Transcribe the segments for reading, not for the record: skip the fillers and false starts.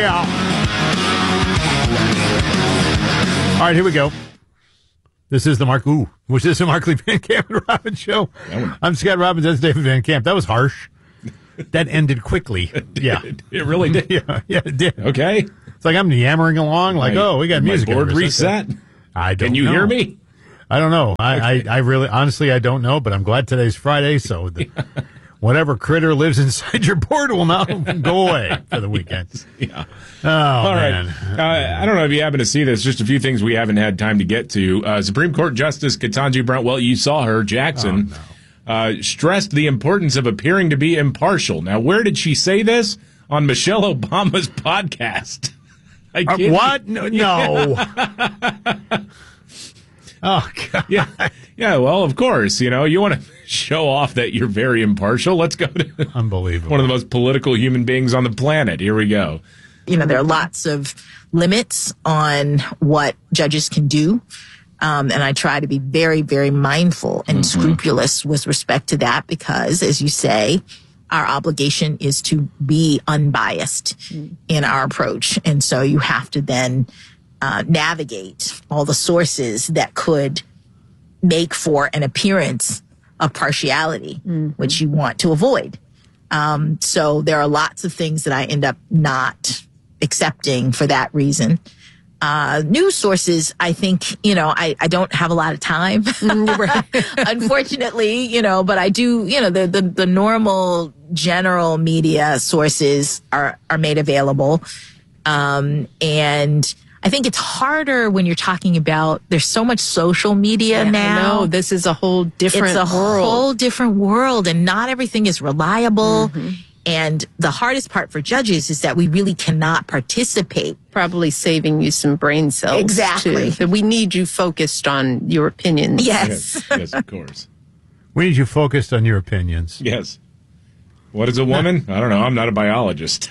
Yeah. All right, here we go. This is the Mark Lee Van Camp and Robbins show. I'm Scott Robbins. That's David Van Camp. That was harsh. That ended quickly. Yeah. It really did. Yeah, it did. Okay. It's like I'm yammering along like, we got music. My board reset. I don't know. Can you hear me? I don't know. I really, honestly, I don't know, but I'm glad today's Friday, so whatever critter lives inside your board will now go away for the weekend. Yeah. Oh, all man. Right. I don't know if you happen to see this, just a few things we haven't had time to get to. Supreme Court Justice Ketanji Brown, well, you saw her, Jackson, stressed the importance of appearing to be impartial. Now, where did she say this? On Michelle Obama's podcast. What? No. Oh, God. Yeah, well, of course. You want to show off that you're very impartial. Let's go to unbelievable. One of the most political human beings on the planet. Here we go. There are lots of limits on what judges can do. And I try to be very, very mindful and scrupulous with respect to that because, as you say, our obligation is to be unbiased in our approach. And so you have to then navigate all the sources that could make for an appearance of partiality, which you want to avoid. So there are lots of things that I end up not accepting for that reason. News sources, I think, I don't have a lot of time, unfortunately, but I do, the normal general media sources are made available. And I think it's harder when you're talking about, there's so much social media now. No, this is a whole different world. It's a whole different world, and not everything is reliable. And the hardest part for judges is that we really cannot participate. Probably saving you some brain cells. Exactly. Too. We need you focused on your opinions. Yes. Yes, of course. We need you focused on your opinions. Yes. What is a woman? I don't know. I'm not a biologist.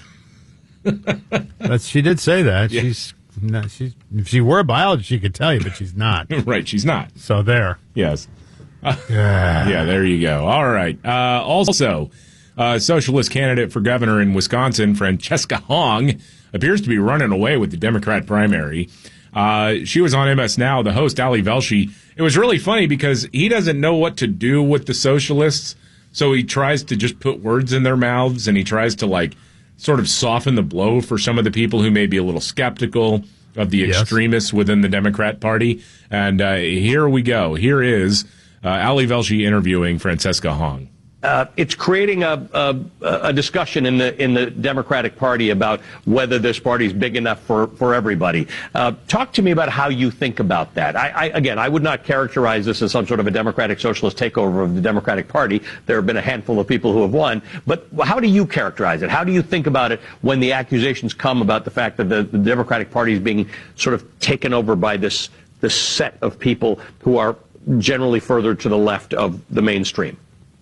She did say that. Yeah. If she were a biologist, she could tell you, but she's not. Right, she's not. So there. Yes. Yeah, there you go. All right. Also, socialist candidate for governor in Wisconsin, Francesca Hong, appears to be running away with the Democrat primary. She was on MS Now, the host, Ali Velshi. It was really funny because he doesn't know what to do with the socialists, so he tries to just put words in their mouths, and he tries to, sort of soften the blow for some of the people who may be a little skeptical of the extremists within the Democrat Party. And here we go. Here is Ali Velshi interviewing Francesca Hong. It's creating a discussion in the Democratic Party about whether this party is big enough for everybody. Talk to me about how you think about that. I would not characterize this as some sort of a democratic socialist takeover of the Democratic Party. There have been a handful of people who have won. But how do you characterize it? How do you think about it when the accusations come about the fact that the Democratic Party is being sort of taken over by this set of people who are generally further to the left of the mainstream?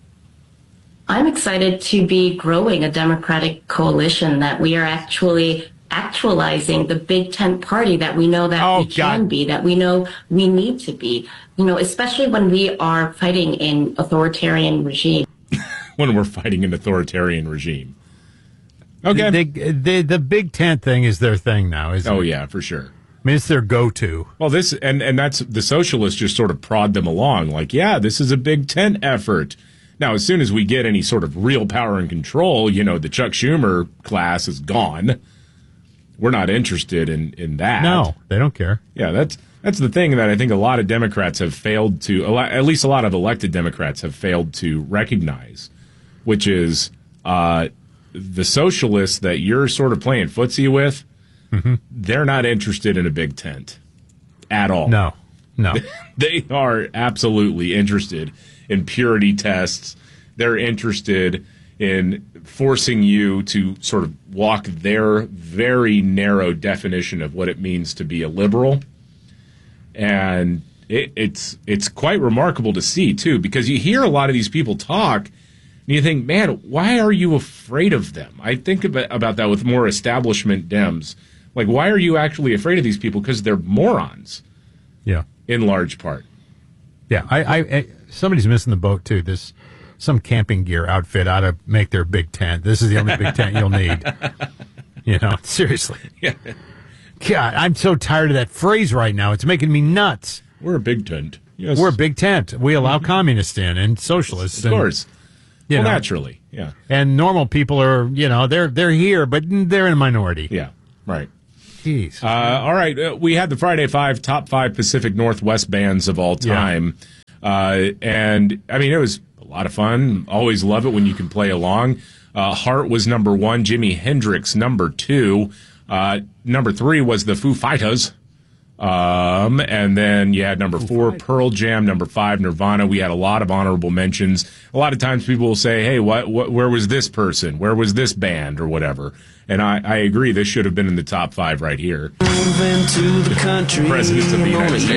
I'm excited to be growing a Democratic coalition, that we are actually actualizing the big tent party that we know that we can be, that we know we need to be, especially when we are fighting an authoritarian regime. When we're fighting an authoritarian regime. Okay. The big tent thing is their thing now, isn't it? Oh, yeah, for sure. I mean, it's their go-to. Well, and that's the socialists just sort of prod them along, this is a big tent effort. Now, as soon as we get any sort of real power and control, the Chuck Schumer class is gone. We're not interested in that. No, they don't care. Yeah, that's the thing that I think a lot of Democrats have failed to, at least a lot of elected Democrats have failed to recognize, which is the socialists that you're sort of playing footsie with, they're not interested in a big tent at all. No. They are absolutely interested in purity tests. They're interested in forcing you to sort of walk their very narrow definition of what it means to be a liberal. And it's quite remarkable to see, too, because you hear a lot of these people talk, and you think, man, why are you afraid of them? I think about that with more establishment Dems. Why are you actually afraid of these people? Because they're morons. Yeah. In large part. Yeah, I somebody's missing the boat, too. Some camping gear outfit ought to make their big tent. This is the only big tent you'll need. You know, seriously. Yeah. God, I'm so tired of that phrase right now. It's making me nuts. We're a big tent. Yes. We're a big tent. We allow communists in and socialists. Of course. You know, naturally. Yeah. And normal people are, you know, they're here, but they're in a minority. Yeah. Right. Jeez. All right. We had the Friday 5 top 5 Pacific Northwest bands of all time. Yeah. And, I mean, it was a lot of fun. Always love it when you can play along. Heart was number 1. Jimi Hendrix, number 2. Number 3 was the Foo Fighters. And then you had number 4, Pearl Jam, number 5, Nirvana. We had a lot of honorable mentions. A lot of times people will say, hey, where was this person? Where was this band or whatever? And I agree. This should have been in the top 5 right here. Moving to the country. Presidents of the United States.